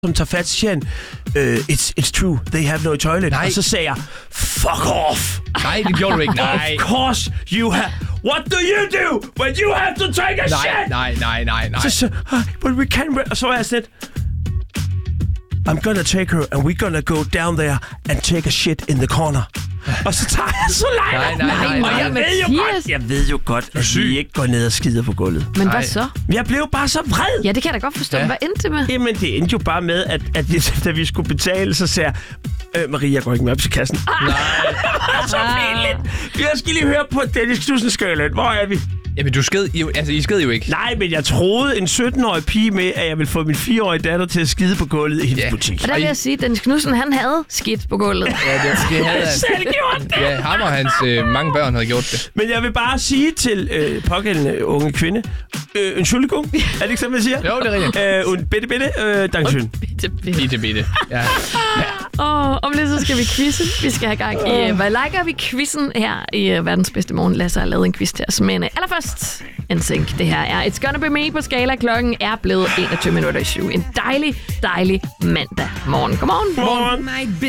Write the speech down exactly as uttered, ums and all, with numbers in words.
som tager fat, så siger han, uh, it's, it's true, they have no toilet. Nej. Og så sagde jeg, fuck off. Nej, det gjorde du ikke. Nej. Of course you have. What do you do when you have to take a Nej, shit? nej, nej, nej, nej. Så så, uh, but we can't. Og så var jeg sådan lidt, I'm gonna take her, and we're gonna go down there and take a shit in the corner. Og så tager jeg så langt. Nej, nej, nej, nej. Og jeg ved jo godt, jeg ved jo godt, at vi ikke går ned og skider på gulvet. Men Nej. hvad så? Jeg blev bare så vred. Ja, det kan jeg da godt forstå. Ja. Hvad endte det med? Jamen, det endte jo bare med, at, at jeg, da vi skulle betale, så sagde jeg, øh, Marie, jeg går ikke med op til kassen. Nej. Så pinligt. Jeg skal lige høre på Dennis Knudsen-skalaen. Hvor er vi? Jamen, du sked jo, altså, I sked jo ikke. Nej, men jeg troede en sytten-årig pige med, at jeg ville få min fireårige datter til at skide på gulvet i hendes Ja. butik. Og der vil jeg sige, at Dennis Knudsen, han havde skidt på gulvet. Ja, det, det havde han. Selv gjort det. Ja, ham og hans øh, mange børn havde gjort det. Men jeg vil bare sige til øh, pågældende unge kvinde, øh, Entschuldigung, er det ikke sådan, man siger? Jo, det er rigtigt. Øh, und bitte, bitte, øh, dankeschön. Bitte, bitte. Ja. Åh, om lidt så skal vi quizze. Vi skal have gang i, uh, hvad liker vi quizzen her i uh, Verdens Bedste Morgen. Lasse har lavet en quiz til os. Men uh, allerførst, en sync. Det her er It's Gonna Be Me på skala. Klokken er blevet enogtyve minutter i syv. En dejlig, dejlig mandag morgen. Godmorgen. Morgen. My